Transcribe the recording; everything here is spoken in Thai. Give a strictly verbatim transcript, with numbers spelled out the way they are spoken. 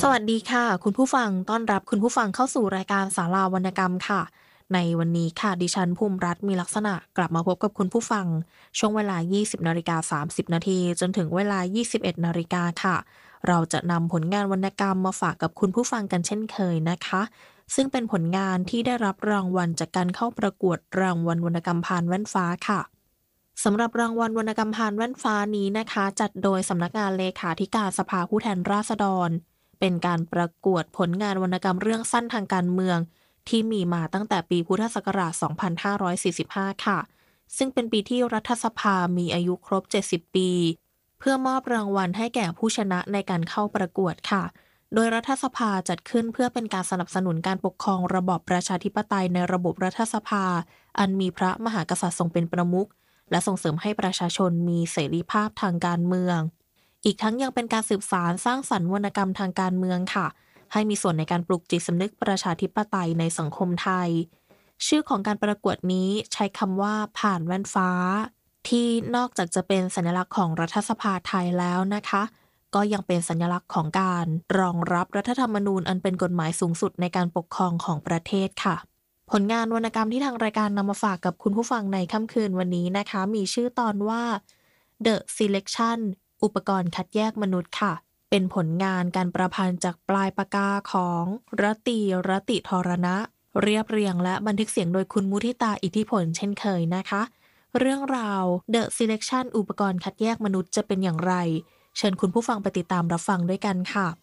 สวัสดีค่ะคุณผู้ฟังต้อนรับคุณผู้ฟังเข้าสู่รายการศาลาวรรณกรรมค่ะในวันนี้ค่ะดิฉันภูมิรัตน์มีลักษณะกลับมาพบกับคุณผู้ฟังช่วงเวลา ยี่สิบนาฬิกาสามสิบนาทีจนถึงเวลา ยี่สิบเอ็ดนาฬิกาค่ะเราจะนำผลงานวรรณกรรมมาฝากกับคุณผู้ฟังกันเช่นเคยนะคะซึ่งเป็นผลงานที่ได้รับรางวัลจากการเข้าประกวดรางวัลวรรณกรรมพานแว่นฟ้าค่ะ สำหรับรางวัลวรรณกรรมพานแว่นฟ้านี้นะคะจัดโดยสำนักงานเลขาธิการสภาผู้แทนราษฎรเป็นการประกวดผลงานวรรณกรรมเรื่องสั้นทางการเมืองที่มีมาตั้งแต่ปีพุทธศักราช สองพันห้าร้อยสี่สิบห้า ค่ะซึ่งเป็นปีที่รัฐสภามีอายุครบ เจ็ดสิบ ปีเพื่อมอบรางวัลให้แก่ผู้ชนะในการเข้าประกวดค่ะโดยรัฐสภาจัดขึ้นเพื่อเป็นการสนับสนุนการปกครองระบอบประชาธิปไตยในระบบรัฐสภาอันมีพระมหากษัตริย์ทรงเป็นประมุข และส่งเสริมให้ประชาชนมีเสรีภาพทางการเมือง อีกทั้งยังเป็นการสืบสารสร้างสรรค์วรรณกรรมทางการเมืองค่ะ ให้มีส่วนในการปลุกจิตสำนึกประชาธิปไตยในสังคมไทย ชื่อของการประกวดนี้ใช้คำว่าผ่านแว่นฟ้าที่นอกจากจะเป็นสัญลักษณ์ของรัฐสภาไทยแล้วนะคะก็ยังเป็นสัญลักษณ์ของการรองรับรัฐธรรมนูญอันเป็นกฎหมายสูงสุดในการปกครองของประเทศค่ะ ผลงานวรรณกรรมที่ทางรายการนำมาฝากกับคุณผู้ฟังในค่ำคืนวันนี้นะคะมีชื่อตอนว่า The Selection อุปกรณ์คัดแยกมนุษย์ค่ะเป็นผลงานการประพันธ์จากปลายปากกาของรติรติธรณะเรียบเรียงและบันทึกเสียงโดยคุณมุทิตาอิทธิพลเช่นเคยนะคะเรื่องราว The Selection อุปกรณ์คัดแยกมนุษย์จะเป็นอย่างไรเชิญคุณผู้ฟังไปติดตามรับฟังด้วยกันค่ะ